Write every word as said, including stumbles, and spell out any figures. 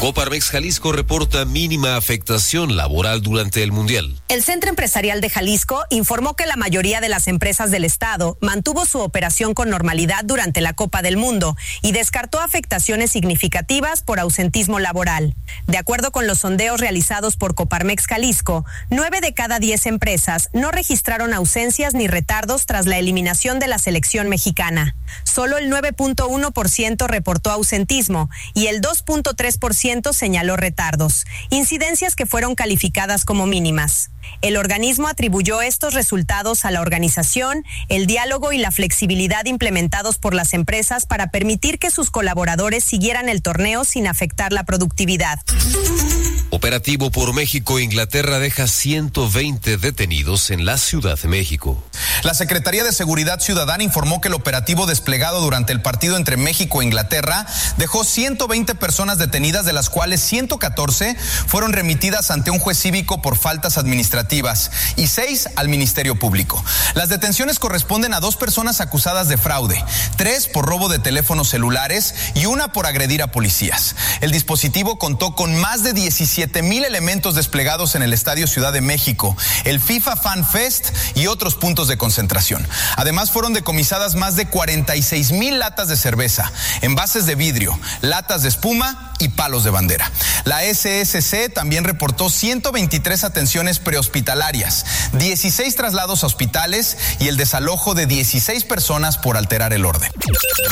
Coparmex Jalisco reporta mínima afectación laboral durante el Mundial. El Centro Empresarial de Jalisco informó que la mayoría de las empresas del estado mantuvo su operación con normalidad durante la Copa del Mundo y descartó afectaciones significativas por ausentismo laboral. De acuerdo con los sondeos realizados por Coparmex Jalisco, nueve de cada diez empresas no registraron ausencias ni retardos tras la eliminación de la selección mexicana. Solo el nueve punto uno por ciento reportó ausentismo y el dos punto tres por ciento señaló retardos, incidencias que fueron calificadas como mínimas. El organismo atribuyó estos resultados a la organización, el diálogo y la flexibilidad implementados por las empresas para permitir que sus colaboradores siguieran el torneo sin afectar la productividad. Operativo por México, Inglaterra deja ciento veinte detenidos en la Ciudad de México. La Secretaría de Seguridad Ciudadana informó que el operativo desplegado durante el partido entre México e Inglaterra dejó ciento veinte personas detenidas, de las cuales ciento catorce fueron remitidas ante un juez cívico por faltas administrativas y seis al Ministerio Público. Las detenciones corresponden a dos personas acusadas de fraude, tres por robo de teléfonos celulares y una por agredir a policías. El dispositivo contó con más de diecisiete mil elementos desplegados en el Estadio Ciudad de México, el FIFA Fan Fest y otros puntos de concentración. Además, fueron decomisadas más de cuarenta y seis mil latas de cerveza, envases de vidrio, latas de espuma y palos de bandera. La S S C también reportó ciento veintitrés atenciones prehospitalarias, dieciséis traslados a hospitales y el desalojo de dieciséis personas por alterar el orden.